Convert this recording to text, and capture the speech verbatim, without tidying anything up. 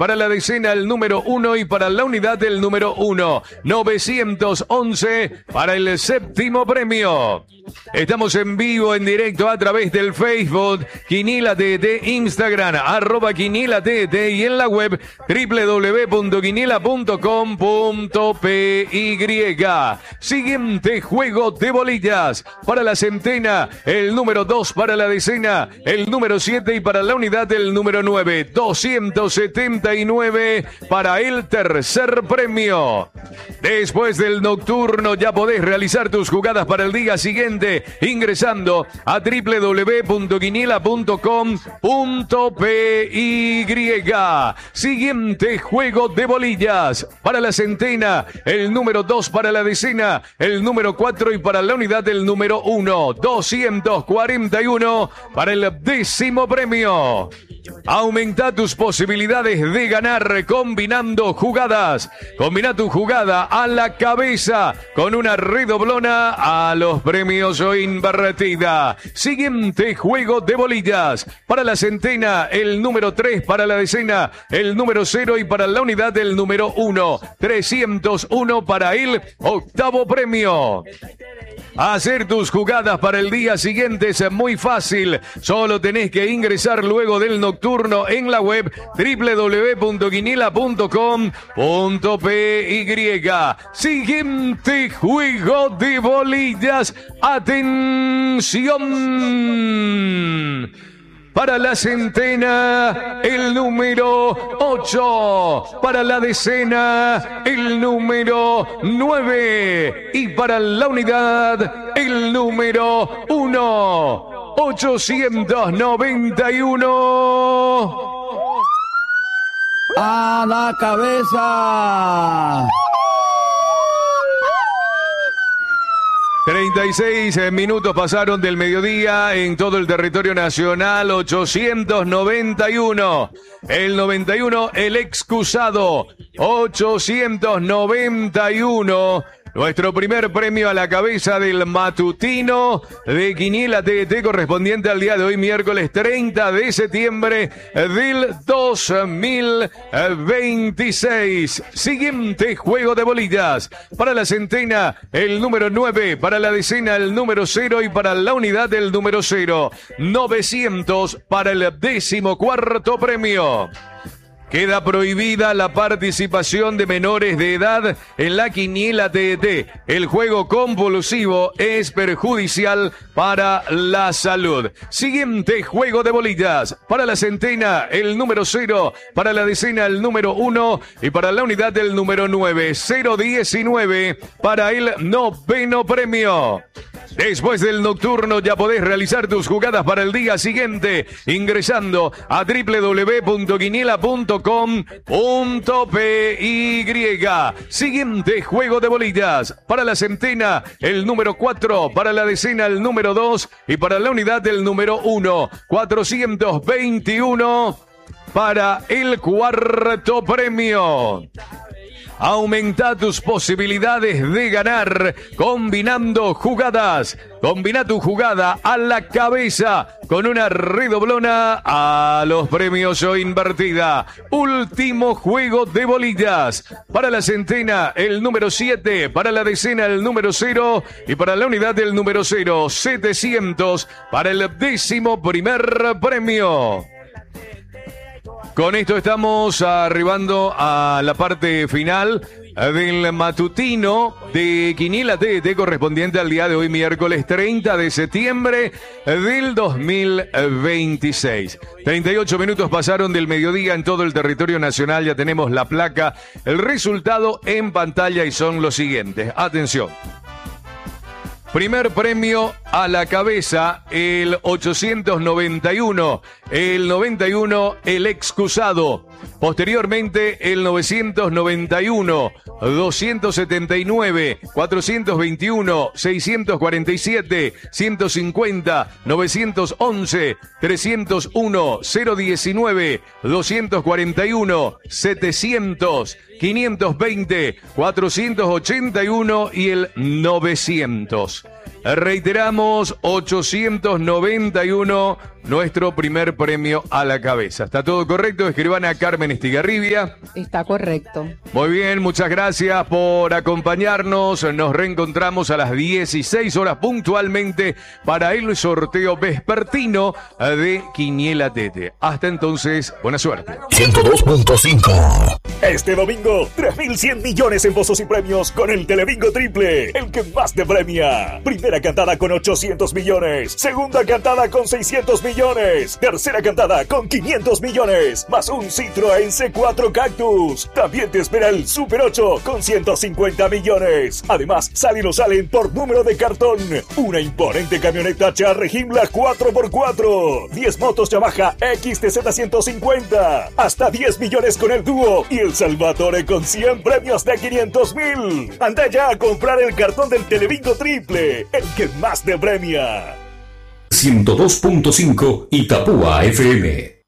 para la decena el número uno y para la unidad el número uno. novecientos once para el séptimo premio. Estamos en vivo, en directo a través del Facebook, Quiniela T T, Instagram, arroba Quiniela T T y en la web doble u doble u doble u punto quiniela punto com punto p y. Siguiente juego de bolillas. Para la centena, el número dos, para la decena, el número siete y para la unidad el número nueve. doscientos setenta y nueve para el tercer premio. Después del nocturno ya podés realizar tus jugadas para el día siguiente ingresando a doble u doble u doble u punto quiniela punto com punto p y. Siguiente juego de bolillas. Para la centena, el número dos, para la decena, el número cuatro y para la unidad el número uno. doscientos cuarenta y uno para el décimo premio. Aumenta tus posibilidades de ganar combinando jugadas. Combina tu jugada a la cabeza con una redoblona a los premios o invertida. Siguiente juego de bolillas. Para la centena, el número tres, para la decena, el número cero y para la unidad el número uno. trescientos uno para el octavo premio. Hacer tus jugadas para el día siguiente es muy fácil. Solo tenés que ingresar luego del nocturno en la web doble u doble u doble u punto quiniela punto com punto p y. Siguiente juego de bolillas. Atención. Para la centena, el número ocho. Para la decena, el número nueve. Y para la unidad, el número uno. ochocientos noventa y uno. ¡A la cabeza! treinta y seis minutos pasaron del mediodía en todo el territorio nacional. Ochocientos noventa y uno. El noventa y uno, el excusado. ochocientos noventa y uno. Nuestro primer premio a la cabeza del matutino de Quiniela T T correspondiente al día de hoy, miércoles treinta de septiembre del dos mil veintiséis. Siguiente juego de bolillas. Para la centena, el número nueve. Para la decena, el número cero. Y para la unidad, el número cero. novecientos para el décimo cuarto premio. Queda prohibida la participación de menores de edad en la Quiniela T T. El juego compulsivo es perjudicial para la salud. Siguiente juego de bolillas. Para la centena, el número cero. Para la decena, el número uno. Y para la unidad, el número nueve. cero diecinueve para el noveno premio. Después del nocturno ya podés realizar tus jugadas para el día siguiente ingresando a doble u doble u doble u punto quiniela punto com punto p y. Siguiente juego de bolillas. Para la centena, el número cuatro. Para la decena, el número dos. Y para la unidad, el número uno. cuatrocientos veintiuno para el cuarto premio. Aumenta tus posibilidades de ganar combinando jugadas. Combina tu jugada a la cabeza con una redoblona a los premios o invertida. Último juego de bolillas. Para la centena, el número siete. Para la decena, el número cero. Y para la unidad, el número cero. setecientos para el décimo primer premio. Con esto estamos arribando a la parte final del matutino de Quiniela T T correspondiente al día de hoy, miércoles treinta de septiembre del dos mil veintiséis. treinta y ocho minutos pasaron del mediodía en todo el territorio nacional. Ya tenemos la placa, el resultado en pantalla y son los siguientes. Atención. Primer premio a la cabeza, el ochocientos noventa y uno. El noventa y uno, el excusado. Posteriormente, el novecientos noventa y uno, doscientos setenta y nueve, cuatrocientos veintiuno, seiscientos cuarenta y siete, ciento cincuenta, novecientos once, trescientos uno, cero diecinueve, doscientos cuarenta y uno, setecientos, quinientos veinte, cuatrocientos ochenta y uno y el novecientos. Reiteramos, ochocientos noventa y uno, nuestro primer premio a la cabeza. ¿Está todo correcto? Escriban a Carmen Estigarribia. Está correcto. Muy bien, muchas gracias por acompañarnos. Nos reencontramos a las dieciséis horas puntualmente para el sorteo vespertino de Quiniela Tete. Hasta entonces, buena suerte. ciento dos punto cinco. Este domingo, tres mil cien millones en pozos y premios con el Telebingo Triple, el que más te premia. Primera cantada con ochocientos millones, segunda cantada con seiscientos millones, tercera cantada con quinientos millones, más un Citroën C cuatro Cactus. También te espera el Super ocho con ciento cincuenta millones. Además, salen o salen por número de cartón. Una imponente camioneta Charre Himmler cuatro por cuatro, diez motos Yamaha X T Z ciento cincuenta, hasta diez millones con el dúo y el Salvatore con cien premios de quinientos mil. Anda ya a comprar el cartón del Telebingo Triple, el que más te premia. ciento dos punto cinco Itapúa F M.